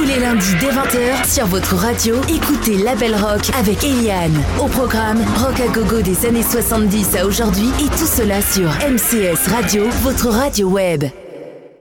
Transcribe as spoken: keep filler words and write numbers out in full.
les lundis dès vingt heures sur votre radio, écoutez Label Rock avec Eliane. Au programme, rock à gogo des années soixante-dix à aujourd'hui et tout cela sur M C S Radio, votre radio web.